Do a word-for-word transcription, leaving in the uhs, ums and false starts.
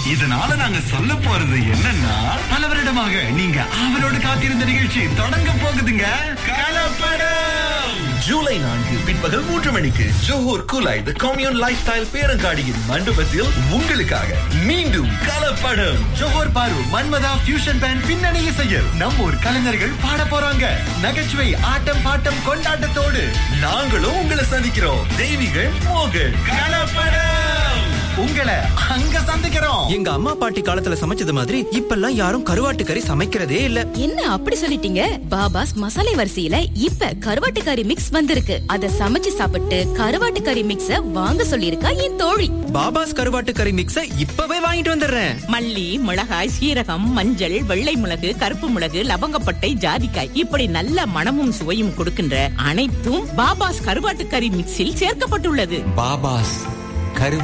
இதனால நாங்க சொல்ல போறது என்னன்னா, பல வருடமாக நீங்க அவரோடு காத்திருந்த நிகழ்ச்சி தொடங்க போகுதுங்க. கலப்படம் ஜூலை நான்கு பிற்பகல் மூன்று மணிக்கு ஜோஹர் குலாய் தி கம்யூன் லைஃப் ஸ்டைல் பேரங்காடியின் மண்டபத்தில் உங்களுக்காக மீண்டும் கலப்படம். ஜோஹர் பாரு மன்மதா ஃபியூஷன் பேண்ட் பின்னணி இசையில் நம்ம ஊர் கலைஞர்கள் பாட போறாங்க. நகைச்சுவை ஆட்டம் பாட்டம் கொண்டாட்டத்தோடு நாங்களும் உங்களை சந்திக்கிறோம். தெய்வீகள் மோகன். கலப்படம் உங்களை அங்க சந்திக்கிறோம். எங்க அம்மா பாட்டி காலத்துல சமைச்சது மாதிரி இப்பெல்லாம் யாரும் கருவாட்டு கறி சமைக்கிறதே இல்ல. என்ன அப்படி சொல்லிட்டீங்க? பாபாஸ் மசாலை வரிசையில இப்ப கருவாட்டு கறி மிக்ஸ் வந்திருக்கு. அத சமைச்சு சாப்பிட்டு கருவாட்டு கறி மிக்ஸ வாங்க சொல்லிருக்கா என் தோழி. பாபாஸ் கருவாட்டு கறி மிக்ஸ இப்பவே வாங்கிட்டு வந்துடுறேன். மல்லி, மிளகாய், சீரகம், மஞ்சள், வெள்ளை மிளகு, கருப்பு மிளகு, லவங்கப்பட்டை, ஜாதிக்காய் இப்படி நல்ல மணமும் சுவையும் கொடுக்கின்ற அனைத்தும் பாபாஸ் கருவாட்டு கறி மிக்ஸில் சேர்க்கப்பட்டுள்ளது. பாபாஸ் கரு